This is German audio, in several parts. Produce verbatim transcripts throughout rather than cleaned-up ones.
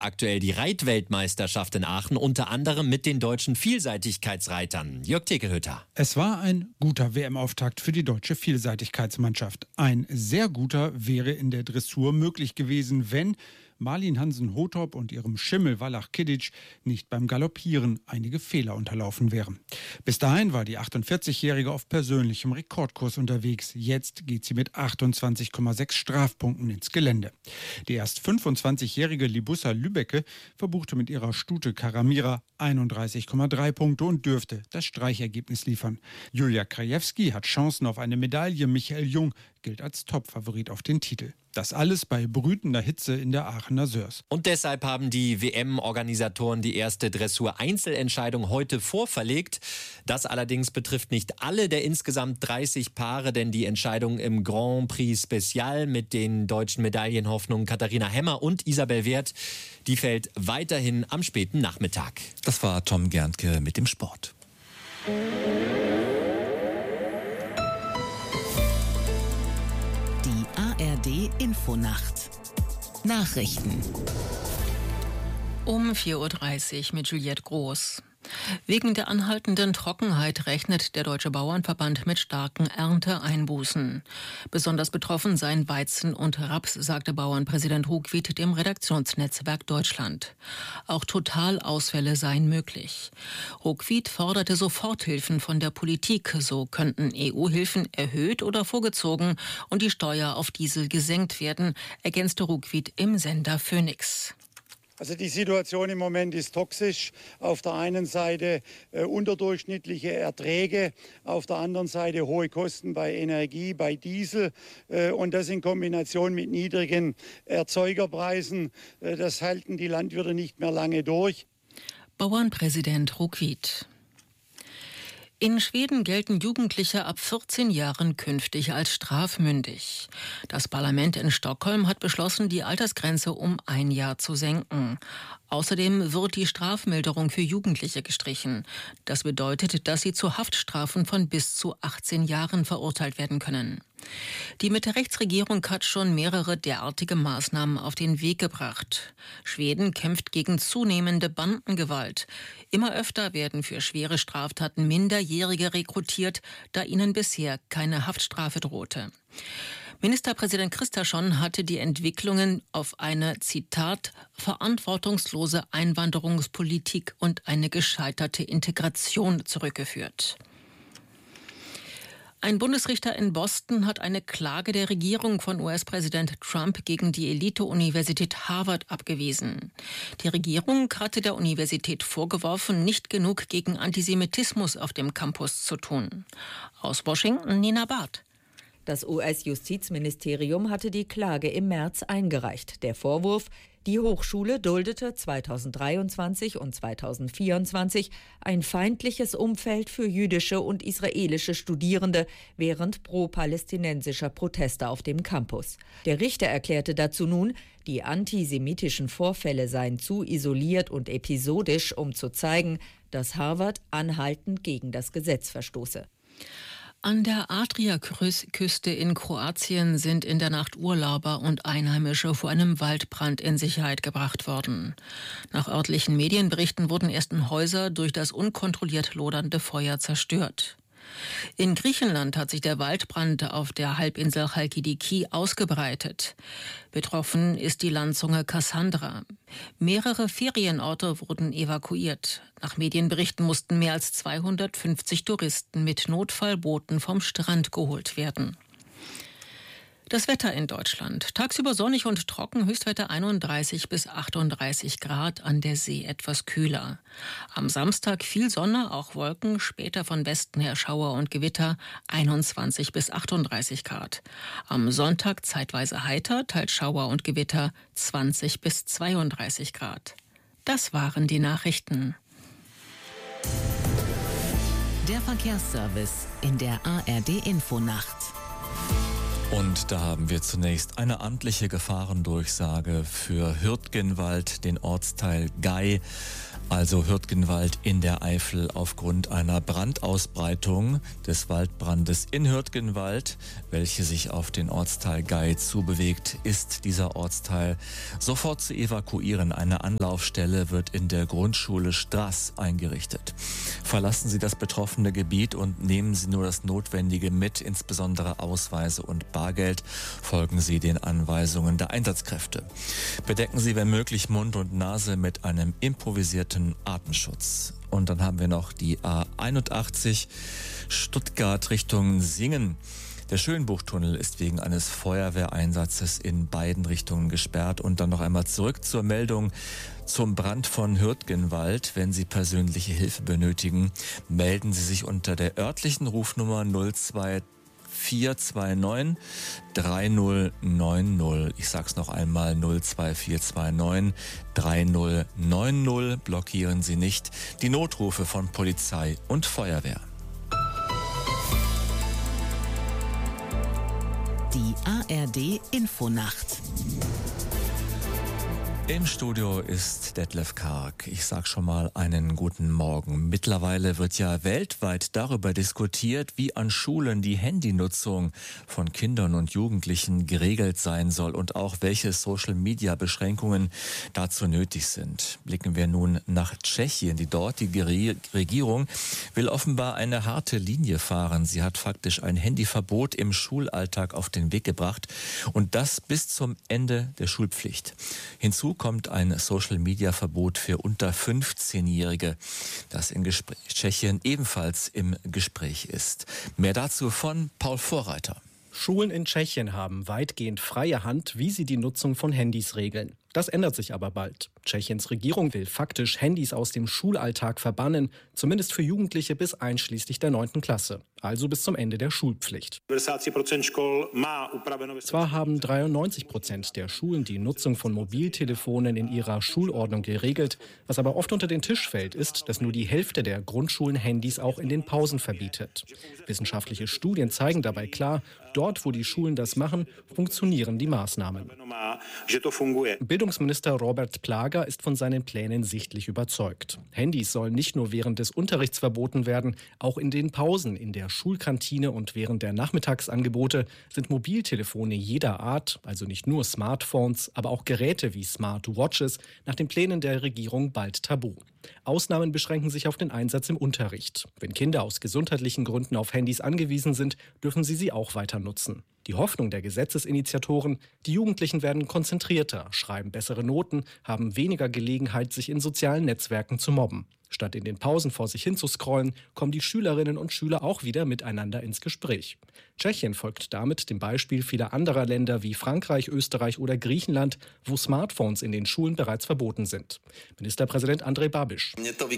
Aktuell die Reitweltmeisterschaft in Aachen, unter anderem mit den deutschen Vielseitigkeitsreitern. Jörg Tekelhütter. Es war ein guter W M-Auftakt für die deutsche Vielseitigkeitsmannschaft. Ein sehr guter wäre in der Dressur möglich gewesen, wenn Malin Hansen-Hothop und ihrem Schimmel Wallach Kiddic nicht beim Galoppieren einige Fehler unterlaufen wären. Bis dahin war die achtundvierzigjährige auf persönlichem Rekordkurs unterwegs. Jetzt geht sie mit achtundzwanzig Komma sechs Strafpunkten ins Gelände. Die erst fünfundzwanzigjährige Libussa Lübbecke verbuchte mit ihrer Stute Karamira einunddreißig Komma drei Punkte und dürfte das Streichergebnis liefern. Julia Krajewski hat Chancen auf eine Medaille. Michael Jung gilt als Topfavorit auf den Titel. Das alles bei brütender Hitze in der Aachener Sörs. Und deshalb haben die W M-Organisatoren die erste Dressur-Einzelentscheidung heute vorverlegt. Das allerdings betrifft nicht alle der insgesamt dreißig Paare, denn die Entscheidung im Grand Prix Special mit den deutschen Medaillenhoffnungen Katharina Hemmer und Isabel Werth, die fällt weiterhin am späten Nachmittag. Das war Tom Gerntke mit dem Sport. A R D Infonacht Nachrichten um vier Uhr dreißig mit Juliette Groß. Wegen der anhaltenden Trockenheit rechnet der Deutsche Bauernverband mit starken Ernteeinbußen. Besonders betroffen seien Weizen und Raps, sagte Bauernpräsident Ruckwied dem Redaktionsnetzwerk Deutschland. Auch Totalausfälle seien möglich. Ruckwied forderte Soforthilfen von der Politik. So könnten E U-Hilfen erhöht oder vorgezogen und die Steuer auf Diesel gesenkt werden, ergänzte Ruckwied im Sender Phoenix. Also die Situation im Moment ist toxisch. Auf der einen Seite äh, unterdurchschnittliche Erträge, auf der anderen Seite hohe Kosten bei Energie, bei Diesel äh, und das in Kombination mit niedrigen Erzeugerpreisen. Äh, das halten die Landwirte nicht mehr lange durch. Bauernpräsident Ruckwied. In Schweden gelten Jugendliche ab vierzehn Jahren künftig als strafmündig. Das Parlament in Stockholm hat beschlossen, die Altersgrenze um ein Jahr zu senken. Außerdem wird die Strafmilderung für Jugendliche gestrichen. Das bedeutet, dass sie zu Haftstrafen von bis zu achtzehn Jahren verurteilt werden können. Die Mitte-Rechts-Regierung hat schon mehrere derartige Maßnahmen auf den Weg gebracht. Schweden kämpft gegen zunehmende Bandengewalt. Immer öfter werden für schwere Straftaten Minderjährige rekrutiert, da ihnen bisher keine Haftstrafe drohte. Ministerpräsident Kristersson hatte die Entwicklungen auf eine, Zitat, verantwortungslose Einwanderungspolitik und eine gescheiterte Integration zurückgeführt. Ein Bundesrichter in Boston hat eine Klage der Regierung von U S-Präsident Trump gegen die Elite-Universität Harvard abgewiesen. Die Regierung hatte der Universität vorgeworfen, nicht genug gegen Antisemitismus auf dem Campus zu tun. Aus Washington, Nina Barth. Das U S-Justizministerium hatte die Klage im März eingereicht. Der Vorwurf: Die Hochschule duldete zweitausenddreiundzwanzig und zweitausendvierundzwanzig ein feindliches Umfeld für jüdische und israelische Studierende während pro-palästinensischer Proteste auf dem Campus. Der Richter erklärte dazu nun, die antisemitischen Vorfälle seien zu isoliert und episodisch, um zu zeigen, dass Harvard anhaltend gegen das Gesetz verstoße. An der Adriaküste in Kroatien sind in der Nacht Urlauber und Einheimische vor einem Waldbrand in Sicherheit gebracht worden. Nach örtlichen Medienberichten wurden ersten Häuser durch das unkontrolliert lodernde Feuer zerstört. In Griechenland hat sich der Waldbrand auf der Halbinsel Chalkidiki ausgebreitet. Betroffen ist die Landzunge Kassandra. Mehrere Ferienorte wurden evakuiert. Nach Medienberichten mussten mehr als zweihundertfünfzig Touristen mit Notfallbooten vom Strand geholt werden. Das Wetter in Deutschland. Tagsüber sonnig und trocken, Höchstwerte einunddreißig bis achtunddreißig Grad, an der See etwas kühler. Am Samstag viel Sonne, auch Wolken, später von Westen her Schauer und Gewitter, einundzwanzig bis achtunddreißig Grad. Am Sonntag zeitweise heiter, teils Schauer und Gewitter, zwanzig bis zweiunddreißig Grad. Das waren die Nachrichten. Der Verkehrsservice in der A R D Infonacht. Und da haben wir zunächst eine amtliche Gefahrendurchsage für Hürtgenwald, den Ortsteil Gey, also Hürtgenwald in der Eifel aufgrund einer Brandausbreitung des Waldbrandes in Hürtgenwald, welche sich auf den Ortsteil Gey zubewegt, ist dieser Ortsteil sofort zu evakuieren. Eine Anlaufstelle wird in der Grundschule Straß eingerichtet. Verlassen Sie das betroffene Gebiet und nehmen Sie nur das Notwendige mit, insbesondere Ausweise und Bargeld. Folgen Sie den Anweisungen der Einsatzkräfte. Bedecken Sie, wenn möglich, Mund und Nase mit einem improvisierten Atemschutz. Und dann haben wir noch die A einundachtzig Stuttgart Richtung Singen. Der Schönbuchtunnel ist wegen eines Feuerwehreinsatzes in beiden Richtungen gesperrt. Und dann noch einmal zurück zur Meldung zum Brand von Hürtgenwald. Wenn Sie persönliche Hilfe benötigen, melden Sie sich unter der örtlichen Rufnummer null zwei vier zwei neun drei null neun null. Ich sag's noch einmal, null zwei vier zwei neun drei null neun null. Blockieren Sie nicht die Notrufe von Polizei und Feuerwehr. Die A R D Infonacht. Im Studio ist Detlef Karg. Ich sag schon mal einen guten Morgen. Mittlerweile wird ja weltweit darüber diskutiert, wie an Schulen die Handynutzung von Kindern und Jugendlichen geregelt sein soll und auch welche Social-Media-Beschränkungen dazu nötig sind. Blicken wir nun nach Tschechien. Die dortige Re- Regierung will offenbar eine harte Linie fahren. Sie hat faktisch ein Handyverbot im Schulalltag auf den Weg gebracht und das bis zum Ende der Schulpflicht. Hinzu kommt ein Social-Media-Verbot für unter fünfzehnjährige, das in Gespräch, Tschechien ebenfalls im Gespräch ist. Mehr dazu von Paul Vorreiter. Schulen in Tschechien haben weitgehend freie Hand, wie sie die Nutzung von Handys regeln. Das ändert sich aber bald. Tschechiens Regierung will faktisch Handys aus dem Schulalltag verbannen, zumindest für Jugendliche bis einschließlich der neunten Klasse, also bis zum Ende der Schulpflicht. Zwar haben dreiundneunzig Prozent der Schulen die Nutzung von Mobiltelefonen in ihrer Schulordnung geregelt, was aber oft unter den Tisch fällt, ist, dass nur die Hälfte der Grundschulen Handys auch in den Pausen verbietet. Wissenschaftliche Studien zeigen dabei klar, dort, wo die Schulen das machen, funktionieren die Maßnahmen. Bildungsminister Robert Plaga ist von seinen Plänen sichtlich überzeugt. Handys sollen nicht nur während des Unterrichts verboten werden, auch in den Pausen, in der Schulkantine und während der Nachmittagsangebote sind Mobiltelefone jeder Art, also nicht nur Smartphones, aber auch Geräte wie Smartwatches, nach den Plänen der Regierung bald tabu. Ausnahmen beschränken sich auf den Einsatz im Unterricht. Wenn Kinder aus gesundheitlichen Gründen auf Handys angewiesen sind, dürfen sie sie auch weiter nutzen. Die Hoffnung der Gesetzesinitiatoren, die Jugendlichen werden konzentrierter, schreiben bessere Noten, haben weniger Gelegenheit, sich in sozialen Netzwerken zu mobben. Statt in den Pausen vor sich hin zu scrollen, kommen die Schülerinnen und Schüler auch wieder miteinander ins Gespräch. Tschechien folgt damit dem Beispiel vieler anderer Länder wie Frankreich, Österreich oder Griechenland, wo Smartphones in den Schulen bereits verboten sind. Ministerpräsident Andrej Babiš.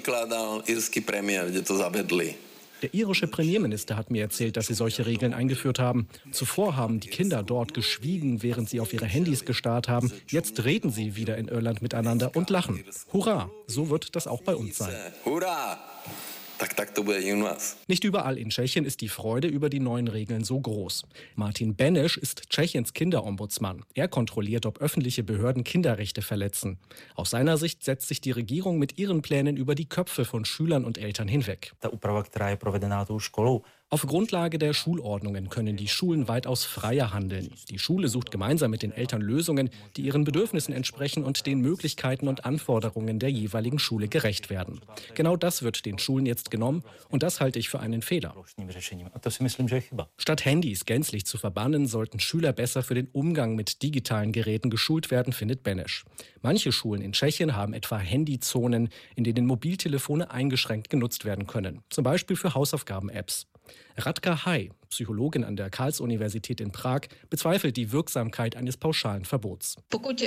Der irische Premierminister hat mir erzählt, dass sie solche Regeln eingeführt haben. Zuvor haben die Kinder dort geschwiegen, während sie auf ihre Handys gestarrt haben. Jetzt reden sie wieder in Irland miteinander und lachen. Hurra! So wird das auch bei uns sein. Hurra! Nicht überall in Tschechien ist die Freude über die neuen Regeln so groß. Martin Beneš ist Tschechiens Kinderombudsmann. Er kontrolliert, ob öffentliche Behörden Kinderrechte verletzen. Aus seiner Sicht setzt sich die Regierung mit ihren Plänen über die Köpfe von Schülern und Eltern hinweg. Auf Grundlage der Schulordnungen können die Schulen weitaus freier handeln. Die Schule sucht gemeinsam mit den Eltern Lösungen, die ihren Bedürfnissen entsprechen und den Möglichkeiten und Anforderungen der jeweiligen Schule gerecht werden. Genau das wird den Schulen jetzt genommen und das halte ich für einen Fehler. Statt Handys gänzlich zu verbannen, sollten Schüler besser für den Umgang mit digitalen Geräten geschult werden, findet Beneš. Manche Schulen in Tschechien haben etwa Handyzonen, in denen Mobiltelefone eingeschränkt genutzt werden können, zum Beispiel für Hausaufgaben-Apps. Radka Hai, Psychologin an der Karls-Universität in Prag, bezweifelt die Wirksamkeit eines pauschalen Verbots.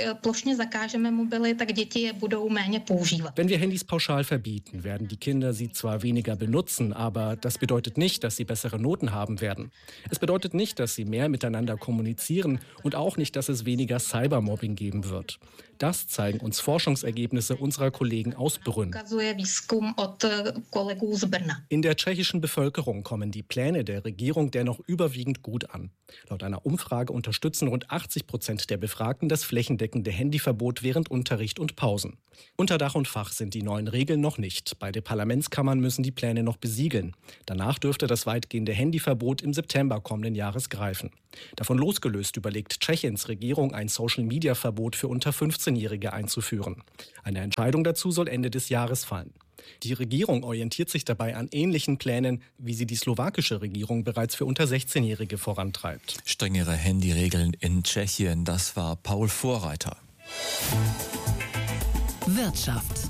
Wenn wir Handys pauschal verbieten, werden die Kinder sie zwar weniger benutzen, aber das bedeutet nicht, dass sie bessere Noten haben werden. Es bedeutet nicht, dass sie mehr miteinander kommunizieren und auch nicht, dass es weniger Cybermobbing geben wird. Das zeigen uns Forschungsergebnisse unserer Kollegen aus Brünn. In der tschechischen Bevölkerung kommen die Pläne der Regierung dennoch überwiegend gut an. Laut einer Umfrage unterstützen rund achtzig Prozent der Befragten das flächendeckende Handyverbot während Unterricht und Pausen. Unter Dach und Fach sind die neuen Regeln noch nicht. Beide Parlamentskammern müssen die Pläne noch besiegeln. Danach dürfte das weitgehende Handyverbot im September kommenden Jahres greifen. Davon losgelöst überlegt Tschechiens Regierung, ein Social-Media-Verbot für unter fünfzehnjährige einzuführen. Eine Entscheidung dazu soll Ende des Jahres fallen. Die Regierung orientiert sich dabei an ähnlichen Plänen, wie sie die slowakische Regierung bereits für unter sechzehnjährige vorantreibt. Strengere Handyregeln in Tschechien, das war Paul Vorreiter. Wirtschaft.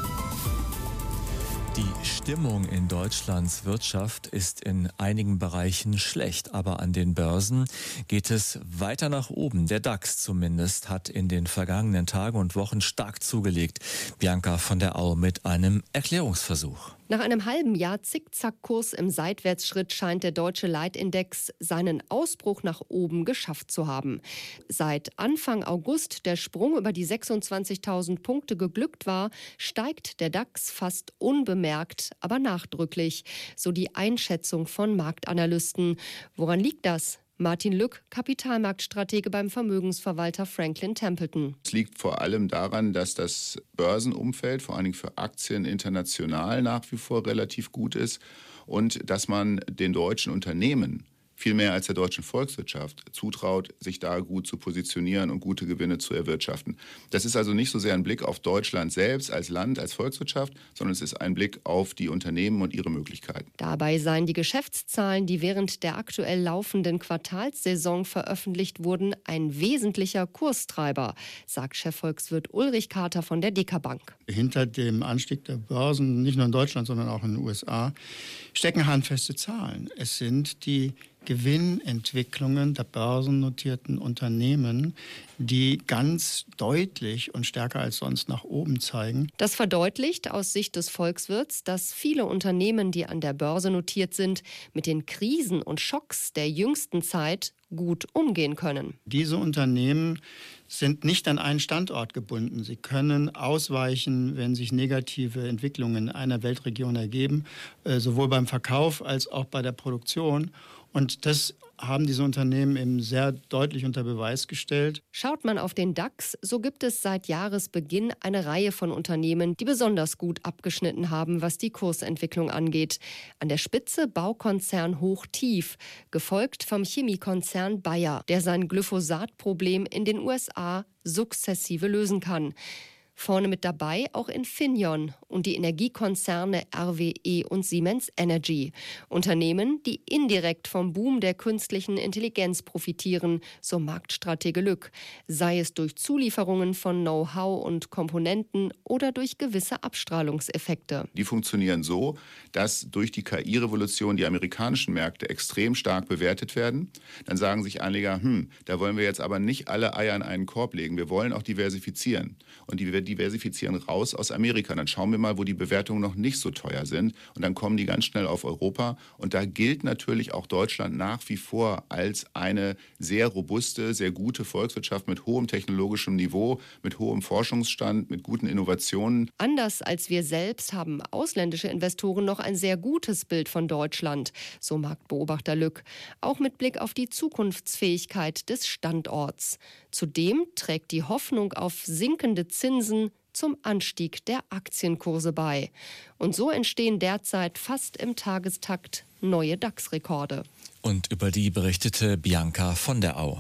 Die Stimmung in Deutschlands Wirtschaft ist in einigen Bereichen schlecht, aber an den Börsen geht es weiter nach oben. Der DAX zumindest hat in den vergangenen Tagen und Wochen stark zugelegt. Bianca von der Au mit einem Erklärungsversuch. Nach einem halben Jahr Zickzackkurs im Seitwärtsschritt scheint der deutsche Leitindex seinen Ausbruch nach oben geschafft zu haben. Seit Anfang August der Sprung über die sechsundzwanzigtausend Punkte geglückt war, steigt der DAX fast unbemerkt, aber nachdrücklich, so die Einschätzung von Marktanalysten. Woran liegt das? Martin Lück, Kapitalmarktstratege beim Vermögensverwalter Franklin Templeton. Es liegt vor allem daran, dass das Börsenumfeld, vor allen Dingen für Aktien international, nach wie vor relativ gut ist und dass man den deutschen Unternehmen viel mehr als der deutschen Volkswirtschaft zutraut, sich da gut zu positionieren und gute Gewinne zu erwirtschaften. Das ist also nicht so sehr ein Blick auf Deutschland selbst als Land, als Volkswirtschaft, sondern es ist ein Blick auf die Unternehmen und ihre Möglichkeiten. Dabei seien die Geschäftszahlen, die während der aktuell laufenden Quartalssaison veröffentlicht wurden, ein wesentlicher Kurstreiber, sagt Chefvolkswirt Ulrich Kater von der Deka Bank. Hinter dem Anstieg der Börsen, nicht nur in Deutschland, sondern auch in den U S A, stecken handfeste Zahlen. Es sind die Gewinnentwicklungen der börsennotierten Unternehmen, die ganz deutlich und stärker als sonst nach oben zeigen. Das verdeutlicht aus Sicht des Volkswirts, dass viele Unternehmen, die an der Börse notiert sind, mit den Krisen und Schocks der jüngsten Zeit gut umgehen können. Diese Unternehmen sind nicht an einen Standort gebunden. Sie können ausweichen, wenn sich negative Entwicklungen in einer Weltregion ergeben, sowohl beim Verkauf als auch bei der Produktion. Und das haben diese Unternehmen eben sehr deutlich unter Beweis gestellt. Schaut man auf den DAX, so gibt es seit Jahresbeginn eine Reihe von Unternehmen, die besonders gut abgeschnitten haben, was die Kursentwicklung angeht. An der Spitze Baukonzern Hochtief, gefolgt vom Chemiekonzern Bayer, der sein Glyphosat-Problem in den U S A sukzessive lösen kann. Vorne mit dabei auch Infineon und die Energiekonzerne R W E und Siemens Energy. Unternehmen, die indirekt vom Boom der künstlichen Intelligenz profitieren, so Marktstratege Lück. Sei es durch Zulieferungen von Know-how und Komponenten oder durch gewisse Abstrahlungseffekte. Die funktionieren so, dass durch die K I-Revolution die amerikanischen Märkte extrem stark bewertet werden. Dann sagen sich Anleger, hm, da wollen wir jetzt aber nicht alle Eier in einen Korb legen. Wir wollen auch diversifizieren. Und die diversifizieren raus aus Amerika. Dann schauen wir mal, wo die Bewertungen noch nicht so teuer sind. Und dann kommen die ganz schnell auf Europa. Und da gilt natürlich auch Deutschland nach wie vor als eine sehr robuste, sehr gute Volkswirtschaft mit hohem technologischem Niveau, mit hohem Forschungsstand, mit guten Innovationen. Anders als wir selbst haben ausländische Investoren noch ein sehr gutes Bild von Deutschland, so Marktbeobachter Lück. Auch mit Blick auf die Zukunftsfähigkeit des Standorts. Zudem trägt die Hoffnung auf sinkende Zinsen zum Anstieg der Aktienkurse bei. Und so entstehen derzeit fast im Tagestakt neue DAX-Rekorde. Und über die berichtete Bianca von der Au.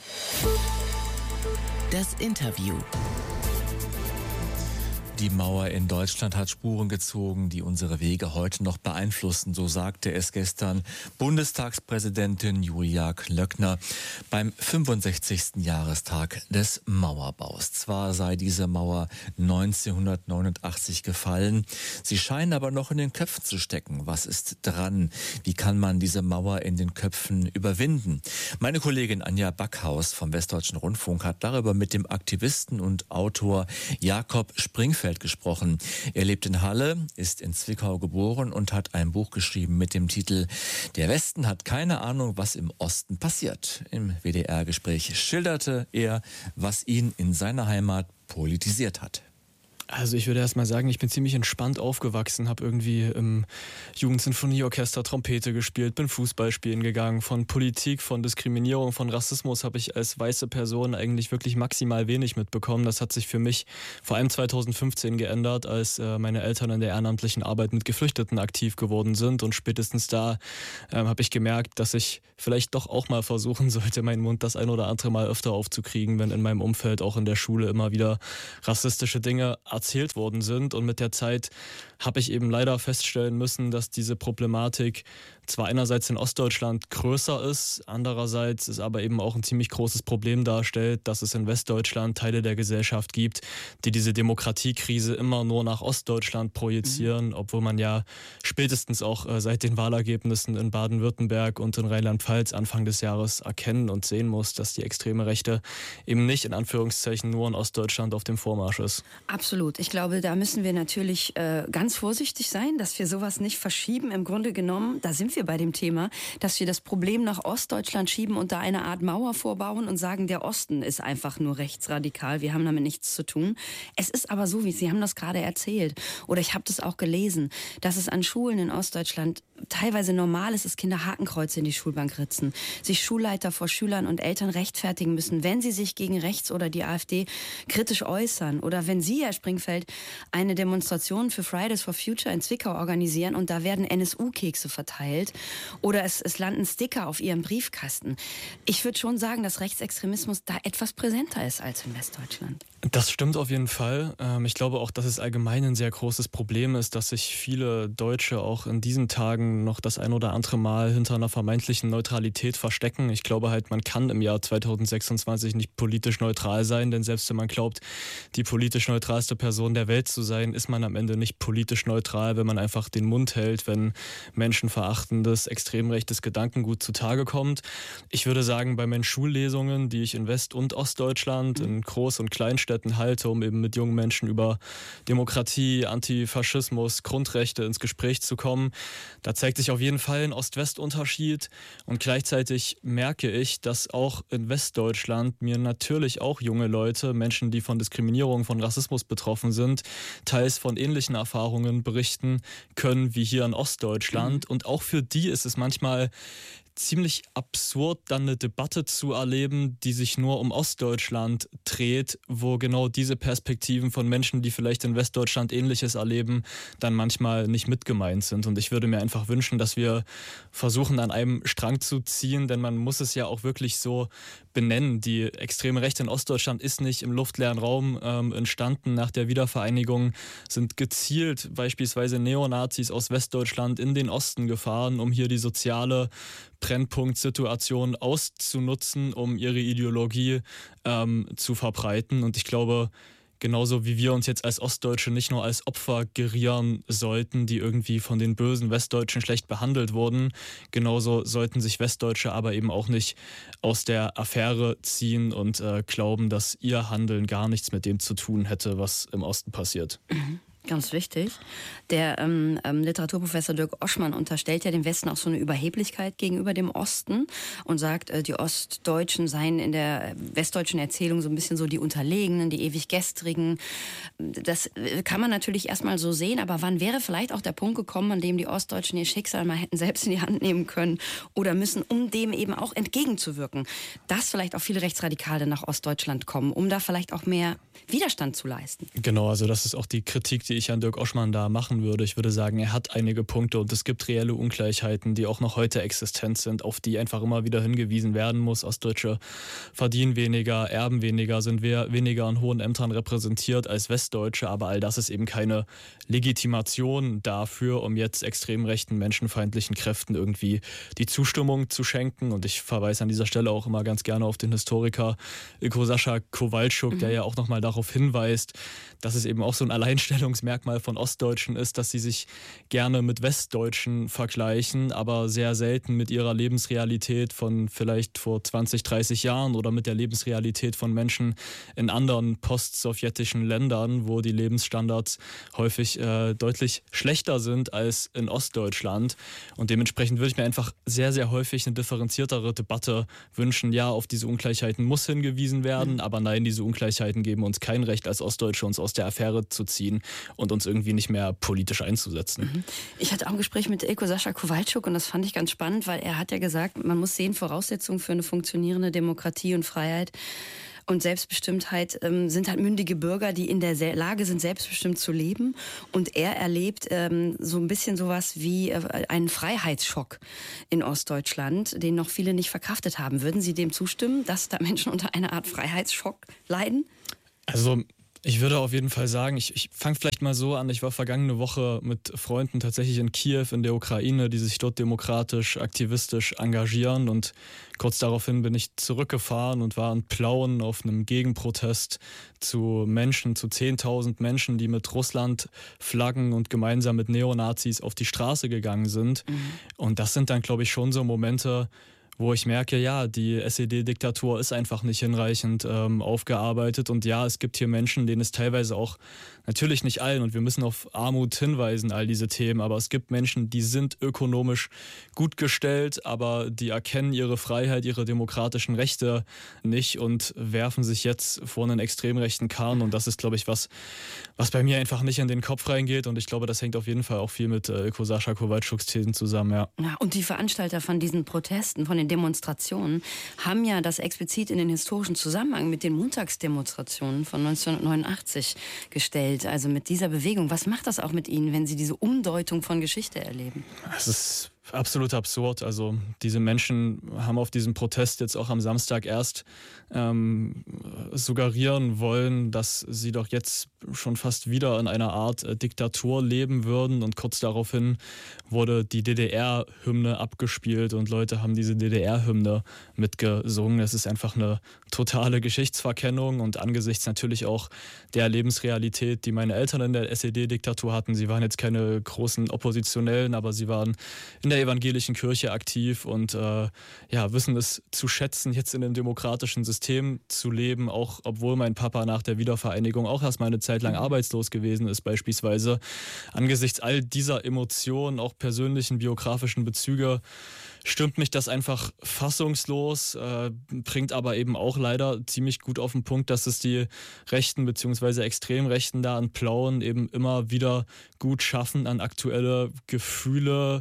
Das Interview. Die Mauer in Deutschland hat Spuren gezogen, die unsere Wege heute noch beeinflussen, so sagte es gestern Bundestagspräsidentin Julia Klöckner beim fünfundsechzigsten Jahrestag des Mauerbaus. Zwar sei diese Mauer neunzehnhundertneunundachtzig gefallen, sie scheinen aber noch in den Köpfen zu stecken. Was ist dran? Wie kann man diese Mauer in den Köpfen überwinden? Meine Kollegin Anja Backhaus vom Westdeutschen Rundfunk hat darüber mit dem Aktivisten und Autor Jakob Springfeld gesprochen. Er lebt in Halle, ist in Zwickau geboren und hat ein Buch geschrieben mit dem Titel Der Westen hat keine Ahnung, was im Osten passiert. Im W D R-Gespräch schilderte er, was ihn in seiner Heimat politisiert hat. Also ich würde erst mal sagen, ich bin ziemlich entspannt aufgewachsen, habe irgendwie im Jugendsinfonieorchester Trompete gespielt, bin Fußball spielen gegangen. Von Politik, von Diskriminierung, von Rassismus habe ich als weiße Person eigentlich wirklich maximal wenig mitbekommen. Das hat sich für mich vor allem zweitausendfünfzehn geändert, als äh, meine Eltern in der ehrenamtlichen Arbeit mit Geflüchteten aktiv geworden sind. Und spätestens da äh, habe ich gemerkt, dass ich vielleicht doch auch mal versuchen sollte, meinen Mund das ein oder andere Mal öfter aufzukriegen, wenn in meinem Umfeld, auch in der Schule, immer wieder rassistische Dinge erzählt worden sind. Und mit der Zeit habe ich eben leider feststellen müssen, dass diese Problematik zwar einerseits in Ostdeutschland größer ist, andererseits es aber eben auch ein ziemlich großes Problem darstellt, dass es in Westdeutschland Teile der Gesellschaft gibt, die diese Demokratiekrise immer nur nach Ostdeutschland projizieren, mhm. obwohl man ja spätestens auch äh, seit den Wahlergebnissen in Baden-Württemberg und in Rheinland-Pfalz Anfang des Jahres erkennen und sehen muss, dass die extreme Rechte eben nicht in Anführungszeichen nur in Ostdeutschland auf dem Vormarsch ist. Absolut. Ich glaube, da müssen wir natürlich äh, ganz vorsichtig sein, dass wir sowas nicht verschieben. Im Grunde genommen, da sind wir bei dem Thema, dass wir das Problem nach Ostdeutschland schieben und da eine Art Mauer vorbauen und sagen, der Osten ist einfach nur rechtsradikal, wir haben damit nichts zu tun. Es ist aber so, wie Sie haben das gerade erzählt, oder ich habe das auch gelesen, dass es an Schulen in Ostdeutschland teilweise normal ist, dass Kinder Hakenkreuze in die Schulbank ritzen, sich Schulleiter vor Schülern und Eltern rechtfertigen müssen, wenn sie sich gegen rechts oder die AfD kritisch äußern, oder wenn Sie, Herr Springfeld, eine Demonstration für Fridays for Future in Zwickau organisieren und da werden N S U-Kekse verteilt oder es, es landen Sticker auf Ihrem Briefkasten. Ich würde schon sagen, dass Rechtsextremismus da etwas präsenter ist als in Westdeutschland. Das stimmt auf jeden Fall. Ich glaube auch, dass es allgemein ein sehr großes Problem ist, dass sich viele Deutsche auch in diesen Tagen noch das ein oder andere Mal hinter einer vermeintlichen Neutralität verstecken. Ich glaube halt, man kann im Jahr zweitausendsechsundzwanzig nicht politisch neutral sein, denn selbst wenn man glaubt, die politisch neutralste Person der Welt zu sein, ist man am Ende nicht politisch neutral, wenn man einfach den Mund hält, wenn menschenverachtendes, extrem rechtes Gedankengut zutage kommt. Ich würde sagen, bei meinen Schullesungen, die ich in West- und Ostdeutschland, in Groß- und Kleinstädten halte, um eben mit jungen Menschen über Demokratie, Antifaschismus, Grundrechte ins Gespräch zu kommen, da zeigt sich auf jeden Fall ein Ost-West-Unterschied und gleichzeitig merke ich, dass auch in Westdeutschland mir natürlich auch junge Leute, Menschen, die von Diskriminierung, von Rassismus betroffen sind, teils von ähnlichen Erfahrungen berichten können wie hier in Ostdeutschland. Mhm. Und auch für die ist es manchmal ziemlich absurd, dann eine Debatte zu erleben, die sich nur um Ostdeutschland dreht, wo genau diese Perspektiven von Menschen, die vielleicht in Westdeutschland Ähnliches erleben, dann manchmal nicht mitgemeint sind. Und ich würde mir einfach wünschen, dass wir versuchen, an einem Strang zu ziehen, denn man muss es ja auch wirklich so benennen. Die extreme Rechte in Ostdeutschland ist nicht im luftleeren Raum ähm, entstanden. Nach der Wiedervereinigung sind gezielt beispielsweise Neonazis aus Westdeutschland in den Osten gefahren, um hier die soziale Brennpunktsituation auszunutzen, um ihre Ideologie ähm, zu verbreiten. Und ich glaube, genauso wie wir uns jetzt als Ostdeutsche nicht nur als Opfer gerieren sollten, die irgendwie von den bösen Westdeutschen schlecht behandelt wurden, genauso sollten sich Westdeutsche aber eben auch nicht aus der Affäre ziehen und äh, glauben, dass ihr Handeln gar nichts mit dem zu tun hätte, was im Osten passiert. Mhm. Ganz wichtig. Der ähm, ähm, Literaturprofessor Dirk Oschmann unterstellt ja dem Westen auch so eine Überheblichkeit gegenüber dem Osten und sagt, äh, die Ostdeutschen seien in der westdeutschen Erzählung so ein bisschen so die Unterlegenen, die ewig Gestrigen. Das kann man natürlich erstmal so sehen, aber wann wäre vielleicht auch der Punkt gekommen, an dem die Ostdeutschen ihr Schicksal mal hätten selbst in die Hand nehmen können oder müssen, um dem eben auch entgegenzuwirken, dass vielleicht auch viele Rechtsradikale nach Ostdeutschland kommen, um da vielleicht auch mehr Widerstand zu leisten. Genau, also das ist auch die Kritik, die ich an Dirk Oschmann da machen würde. Ich würde sagen, er hat einige Punkte und es gibt reelle Ungleichheiten, die auch noch heute existent sind, auf die einfach immer wieder hingewiesen werden muss. Ostdeutsche verdienen weniger, erben weniger, sind weniger an hohen Ämtern repräsentiert als Westdeutsche, aber all das ist eben keine Legitimation dafür, um jetzt extrem rechten, menschenfeindlichen Kräften irgendwie die Zustimmung zu schenken. Und ich verweise an dieser Stelle auch immer ganz gerne auf den Historiker Ilko Sascha Kowalczuk, mhm. der ja auch nochmal darauf hinweist, dass es eben auch so ein Alleinstellungsmerkmal Alleinstellungsmerkmal von Ostdeutschen ist, dass sie sich gerne mit Westdeutschen vergleichen, aber sehr selten mit ihrer Lebensrealität von vielleicht vor zwanzig, dreißig Jahren oder mit der Lebensrealität von Menschen in anderen postsowjetischen Ländern, wo die Lebensstandards häufig äh, deutlich schlechter sind als in Ostdeutschland. Und dementsprechend würde ich mir einfach sehr, sehr häufig eine differenziertere Debatte wünschen. Ja, auf diese Ungleichheiten muss hingewiesen werden, mhm. aber nein, diese Ungleichheiten geben uns kein Recht als Ostdeutsche, uns aus der Affäre zu ziehen und uns irgendwie nicht mehr politisch einzusetzen. Mhm. Ich hatte auch ein Gespräch mit Ilko Sascha Kowalczuk und das fand ich ganz spannend, weil er hat ja gesagt, man muss sehen, Voraussetzungen für eine funktionierende Demokratie und Freiheit und Selbstbestimmtheit ähm, sind halt mündige Bürger, die in der Lage sind, selbstbestimmt zu leben. Und er erlebt ähm, so ein bisschen sowas wie äh, einen Freiheitsschock in Ostdeutschland, den noch viele nicht verkraftet haben. Würden Sie dem zustimmen, dass da Menschen unter einer Art Freiheitsschock leiden? Also ich würde auf jeden Fall sagen, ich, ich fange vielleicht mal so an, ich war vergangene Woche mit Freunden tatsächlich in Kiew in der Ukraine, die sich dort demokratisch, aktivistisch engagieren und kurz daraufhin bin ich zurückgefahren und war in Plauen auf einem Gegenprotest zu Menschen, zu zehntausend Menschen, die mit Russland-Flaggen und gemeinsam mit Neonazis auf die Straße gegangen sind. Mhm. Und das sind dann, glaube ich, schon so Momente, wo ich merke, ja, die S E D-Diktatur ist einfach nicht hinreichend ähm, aufgearbeitet und ja, es gibt hier Menschen, denen es teilweise auch, natürlich nicht allen und wir müssen auf Armut hinweisen, all diese Themen, aber es gibt Menschen, die sind ökonomisch gut gestellt, aber die erkennen ihre Freiheit, ihre demokratischen Rechte nicht und werfen sich jetzt vor einen extrem rechten Kahn und das ist, glaube ich, was, was bei mir einfach nicht in den Kopf reingeht und ich glaube, das hängt auf jeden Fall auch viel mit äh, Ilko Sascha Kowalczuks Thesen zusammen, ja. Ja. Und die Veranstalter von diesen Protesten, von den Demonstrationen, haben ja das explizit in den historischen Zusammenhang mit den Montagsdemonstrationen von neunzehnhundertneunundachtzig gestellt. Also mit dieser Bewegung. Was macht das auch mit Ihnen, wenn Sie diese Umdeutung von Geschichte erleben? Es ist absolut absurd. Also diese Menschen haben auf diesem Protest jetzt auch am Samstag erst ähm, suggerieren wollen, dass sie doch jetzt schon fast wieder in einer Art äh, Diktatur leben würden und kurz daraufhin wurde die D D R-Hymne abgespielt und Leute haben diese D D R-Hymne mitgesungen. Es ist einfach eine totale Geschichtsverkennung und angesichts natürlich auch der Lebensrealität, die meine Eltern in der S E D-Diktatur hatten. Sie waren jetzt keine großen Oppositionellen, aber sie waren in der evangelischen Kirche aktiv und äh, ja, wissen es zu schätzen, jetzt in einem demokratischen System zu leben, auch obwohl mein Papa nach der Wiedervereinigung auch erst mal eine Zeit lang arbeitslos gewesen ist beispielsweise. Angesichts all dieser Emotionen, auch persönlichen, biografischen Bezüge, stimmt mich das einfach fassungslos, äh, bringt aber eben auch leider ziemlich gut auf den Punkt, dass es die Rechten bzw. Extremrechten da in Plauen eben immer wieder gut schaffen, an aktuelle Gefühle,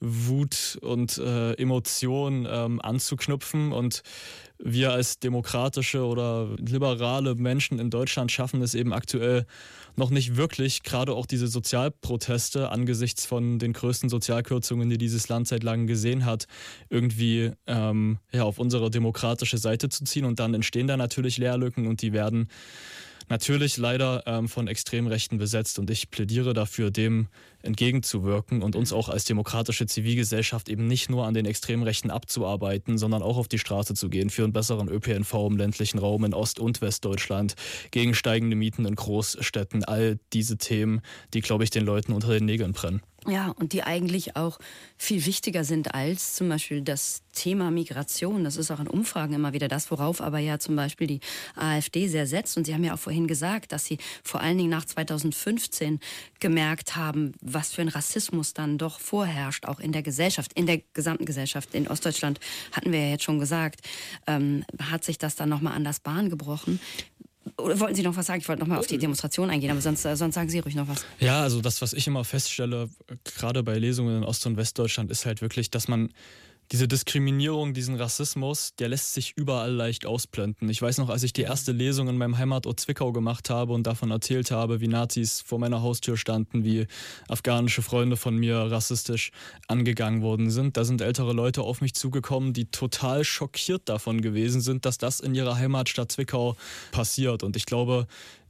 Wut und äh, Emotionen ähm, anzuknüpfen und wir als demokratische oder liberale Menschen in Deutschland schaffen es eben aktuell noch nicht wirklich, gerade auch diese Sozialproteste angesichts von den größten Sozialkürzungen, die dieses Land seit langem gesehen hat, irgendwie ähm, ja, auf unsere demokratische Seite zu ziehen und dann entstehen da natürlich Leerlücken und die werden natürlich leider ähm, von Extremrechten besetzt und ich plädiere dafür, dem entgegenzuwirken und uns auch als demokratische Zivilgesellschaft eben nicht nur an den Extremrechten abzuarbeiten, sondern auch auf die Straße zu gehen für einen besseren Ö P N V im ländlichen Raum in Ost- und Westdeutschland, gegen steigende Mieten in Großstädten, all diese Themen, die, glaube ich, den Leuten unter den Nägeln brennen. Ja, und die eigentlich auch viel wichtiger sind als zum Beispiel das Thema Migration. Das ist auch in Umfragen immer wieder das, worauf aber ja zum Beispiel die AfD sehr setzt. Und Sie haben ja auch vorhin gesagt, dass Sie vor allen Dingen nach zweitausendfünfzehn gemerkt haben, was für ein Rassismus dann doch vorherrscht, auch in der Gesellschaft, in der gesamten Gesellschaft. In Ostdeutschland hatten wir ja jetzt schon gesagt, ähm, hat sich das dann nochmal an das Bahn gebrochen. Oder wollten Sie noch was sagen? Ich wollte noch mal auf die Demonstration eingehen, aber sonst, äh, sonst sagen Sie ruhig noch was. Ja, also das, was ich immer feststelle, gerade bei Lesungen in Ost- und Westdeutschland, ist halt wirklich, dass man diese Diskriminierung, diesen Rassismus, der lässt sich überall leicht ausblenden. Ich weiß noch, als ich die erste Lesung in meinem Heimatort Zwickau gemacht habe und davon erzählt habe, wie Nazis vor meiner Haustür standen, wie afghanische Freunde von mir rassistisch angegangen worden sind. Da sind ältere Leute auf mich zugekommen, die total schockiert davon gewesen sind, dass das in ihrer Heimatstadt Zwickau passiert. Und ich glaube,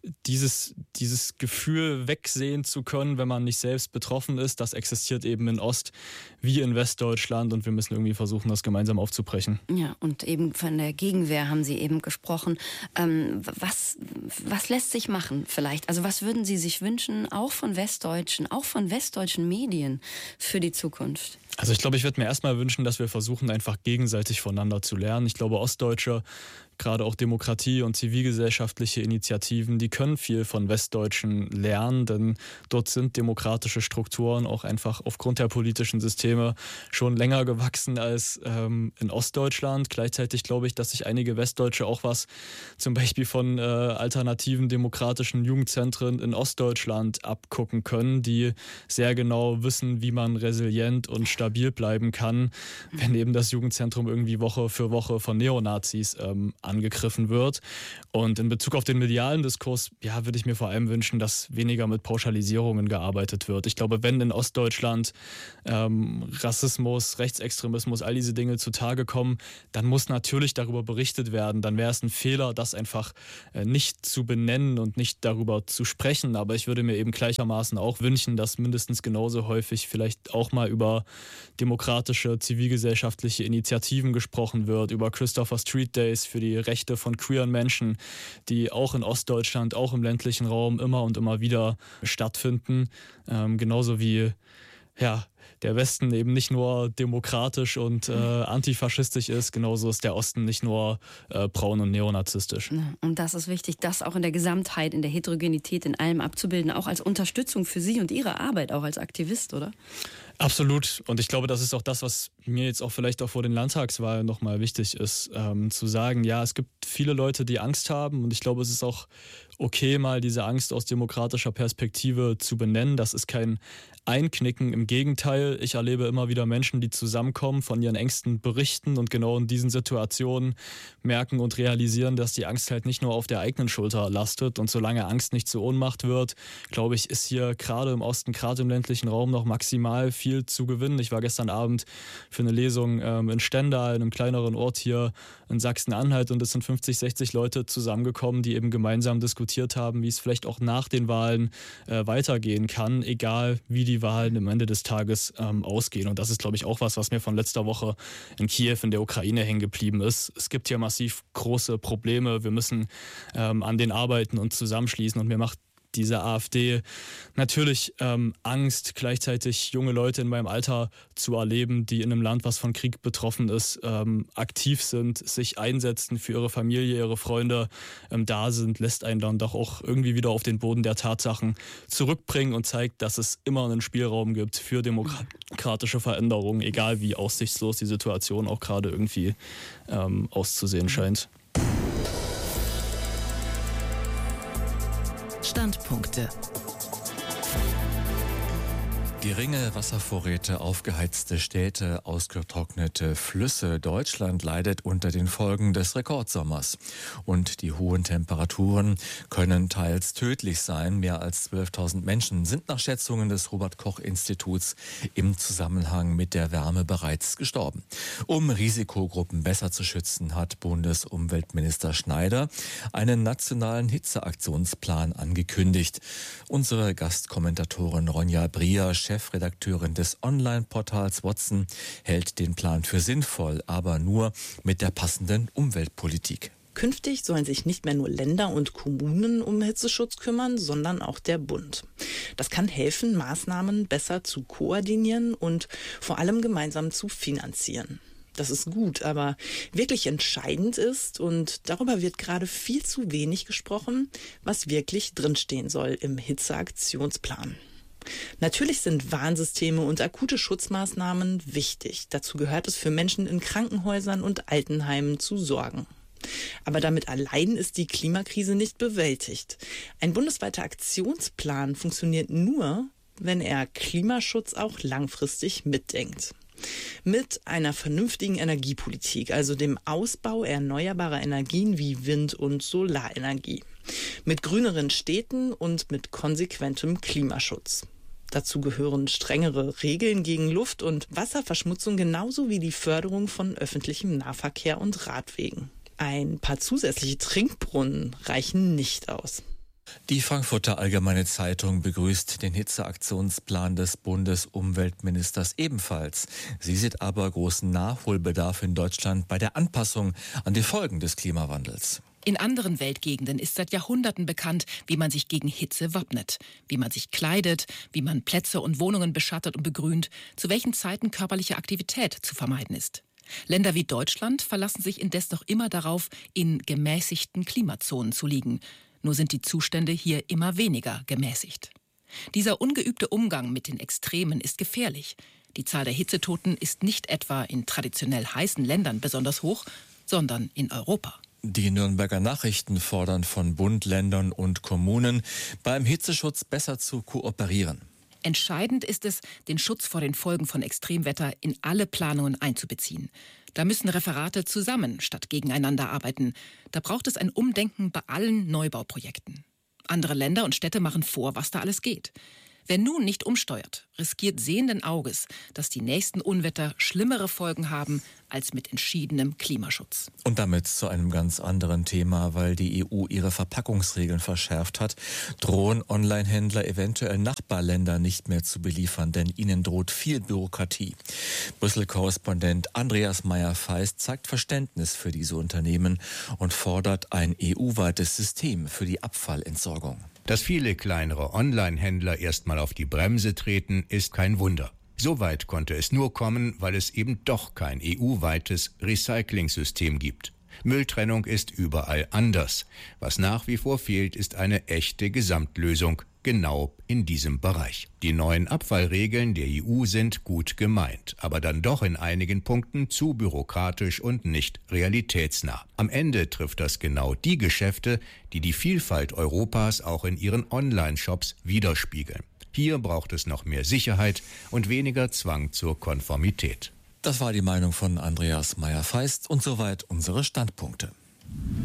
dieses, dieses Gefühl wegsehen zu können, wenn man nicht selbst betroffen ist, das existiert eben in Ost wie in Westdeutschland und wir müssen irgendwie versuchen, das gemeinsam aufzubrechen. Ja, und eben von der Gegenwehr haben Sie eben gesprochen. Ähm, was, was lässt sich machen vielleicht? Also was würden Sie sich wünschen, auch von Westdeutschen, auch von westdeutschen Medien für die Zukunft? Also ich glaube, ich würde mir erstmal wünschen, dass wir versuchen, einfach gegenseitig voneinander zu lernen. Ich glaube, Ostdeutsche, gerade auch Demokratie und zivilgesellschaftliche Initiativen, die können viel von Westdeutschen lernen, denn dort sind demokratische Strukturen auch einfach aufgrund der politischen Systeme schon länger gewachsen als ähm, in Ostdeutschland. Gleichzeitig glaube ich, dass sich einige Westdeutsche auch was zum Beispiel von äh, alternativen demokratischen Jugendzentren in Ostdeutschland abgucken können, die sehr genau wissen, wie man resilient und stabil bleiben kann, wenn eben das Jugendzentrum irgendwie Woche für Woche von Neonazis ähm, angegriffen wird. Und in Bezug auf den medialen Diskurs, ja, würde ich mir vor allem wünschen, dass weniger mit Pauschalisierungen gearbeitet wird. Ich glaube, wenn in Ostdeutschland ähm, Rassismus, Rechtsextremismus, all diese Dinge zutage kommen, dann muss natürlich darüber berichtet werden. Dann wäre es ein Fehler, das einfach äh, nicht zu benennen und nicht darüber zu sprechen. Aber ich würde mir eben gleichermaßen auch wünschen, dass mindestens genauso häufig vielleicht auch mal über demokratische, zivilgesellschaftliche Initiativen gesprochen wird, über Christopher Street Days für die Rechte von queeren Menschen, die auch in Ostdeutschland, auch im ländlichen Raum immer und immer wieder stattfinden. Ähm, genauso wie ja, der Westen eben nicht nur demokratisch und äh, antifaschistisch ist, genauso ist der Osten nicht nur äh, braun und neonazistisch. Und das ist wichtig, das auch in der Gesamtheit, in der Heterogenität, in allem abzubilden, auch als Unterstützung für Sie und Ihre Arbeit, auch als Aktivist, oder? Absolut. Und ich glaube, das ist auch das, was mir jetzt auch vielleicht auch vor den Landtagswahlen nochmal wichtig ist, ähm, zu sagen, ja, es gibt viele Leute, die Angst haben und ich glaube, es ist auch okay, mal diese Angst aus demokratischer Perspektive zu benennen. Das ist kein Einknicken. Im Gegenteil, ich erlebe immer wieder Menschen, die zusammenkommen, von ihren Ängsten berichten und genau in diesen Situationen merken und realisieren, dass die Angst halt nicht nur auf der eigenen Schulter lastet. Und solange Angst nicht zur Ohnmacht wird, glaube ich, ist hier gerade im Osten, gerade im ländlichen Raum noch maximal viel zu gewinnen. Ich war gestern Abend für eine Lesung ähm, in Stendal, einem kleineren Ort hier in Sachsen-Anhalt, und es sind fünfzig, sechzig Leute zusammengekommen, die eben gemeinsam diskutiert haben, wie es vielleicht auch nach den Wahlen äh, weitergehen kann, egal wie die Wahlen am Ende des Tages ähm, ausgehen. Und das ist, glaube ich, auch was, was mir von letzter Woche in Kiew in der Ukraine hängen geblieben ist. Es gibt hier massiv große Probleme. Wir müssen ähm, an den arbeiten und zusammenschließen. Und mir macht diese AfD natürlich ähm, Angst, gleichzeitig junge Leute in meinem Alter zu erleben, die in einem Land, was von Krieg betroffen ist, ähm, aktiv sind, sich einsetzen, für ihre Familie, ihre Freunde ähm, da sind, lässt einen dann doch auch irgendwie wieder auf den Boden der Tatsachen zurückbringen und zeigt, dass es immer einen Spielraum gibt für demokratische Veränderungen, egal wie aussichtslos die Situation auch gerade irgendwie ähm, auszusehen scheint. Standpunkte. Geringe Wasservorräte, aufgeheizte Städte, ausgetrocknete Flüsse. Deutschland leidet unter den Folgen des Rekordsommers. Und die hohen Temperaturen können teils tödlich sein. Mehr als zwölftausend Menschen sind nach Schätzungen des Robert-Koch-Instituts im Zusammenhang mit der Wärme bereits gestorben. Um Risikogruppen besser zu schützen, hat Bundesumweltminister Schneider einen nationalen Hitzeaktionsplan angekündigt. Unsere Gastkommentatorin Ronja Brier, Chefredakteurin des Online-Portals Watson, hält den Plan für sinnvoll, aber nur mit der passenden Umweltpolitik. Künftig sollen sich nicht mehr nur Länder und Kommunen um Hitzeschutz kümmern, sondern auch der Bund. Das kann helfen, Maßnahmen besser zu koordinieren und vor allem gemeinsam zu finanzieren. Das ist gut, aber wirklich entscheidend ist, und darüber wird gerade viel zu wenig gesprochen, was wirklich drinstehen soll im Hitzeaktionsplan. Natürlich sind Warnsysteme und akute Schutzmaßnahmen wichtig. Dazu gehört es, für Menschen in Krankenhäusern und Altenheimen zu sorgen. Aber damit allein ist die Klimakrise nicht bewältigt. Ein bundesweiter Aktionsplan funktioniert nur, wenn er Klimaschutz auch langfristig mitdenkt. Mit einer vernünftigen Energiepolitik, also dem Ausbau erneuerbarer Energien wie Wind- und Solarenergie. Mit grüneren Städten und mit konsequentem Klimaschutz. Dazu gehören strengere Regeln gegen Luft- und Wasserverschmutzung genauso wie die Förderung von öffentlichem Nahverkehr und Radwegen. Ein paar zusätzliche Trinkbrunnen reichen nicht aus. Die Frankfurter Allgemeine Zeitung begrüßt den Hitzeaktionsplan des Bundesumweltministers ebenfalls. Sie sieht aber großen Nachholbedarf in Deutschland bei der Anpassung an die Folgen des Klimawandels. In anderen Weltgegenden ist seit Jahrhunderten bekannt, wie man sich gegen Hitze wappnet, wie man sich kleidet, wie man Plätze und Wohnungen beschattet und begrünt, zu welchen Zeiten körperliche Aktivität zu vermeiden ist. Länder wie Deutschland verlassen sich indes noch immer darauf, in gemäßigten Klimazonen zu liegen. Nur sind die Zustände hier immer weniger gemäßigt. Dieser ungeübte Umgang mit den Extremen ist gefährlich. Die Zahl der Hitzetoten ist nicht etwa in traditionell heißen Ländern besonders hoch, sondern in Europa. Die Nürnberger Nachrichten fordern von Bund, Ländern und Kommunen, beim Hitzeschutz besser zu kooperieren. Entscheidend ist es, den Schutz vor den Folgen von Extremwetter in alle Planungen einzubeziehen. Da müssen Referate zusammen statt gegeneinander arbeiten. Da braucht es ein Umdenken bei allen Neubauprojekten. Andere Länder und Städte machen vor, was da alles geht. Wer nun nicht umsteuert, riskiert sehenden Auges, dass die nächsten Unwetter schlimmere Folgen haben als mit entschiedenem Klimaschutz. Und damit zu einem ganz anderen Thema, weil die E U ihre Verpackungsregeln verschärft hat, drohen Onlinehändler eventuell Nachbarländer nicht mehr zu beliefern, denn ihnen droht viel Bürokratie. Brüssel-Korrespondent Andreas Meyer-Feist zeigt Verständnis für diese Unternehmen und fordert ein E U-weites System für die Abfallentsorgung. Dass viele kleinere Online-Händler erstmal auf die Bremse treten, ist kein Wunder. So weit konnte es nur kommen, weil es eben doch kein E U-weites Recycling-System gibt. Mülltrennung ist überall anders. Was nach wie vor fehlt, ist eine echte Gesamtlösung, genau in diesem Bereich. Die neuen Abfallregeln der E U sind gut gemeint, aber dann doch in einigen Punkten zu bürokratisch und nicht realitätsnah. Am Ende trifft das genau die Geschäfte, die die Vielfalt Europas auch in ihren Online-Shops widerspiegeln. Hier braucht es noch mehr Sicherheit und weniger Zwang zur Konformität. Das war die Meinung von Andreas Meyer-Feist und soweit unsere Standpunkte.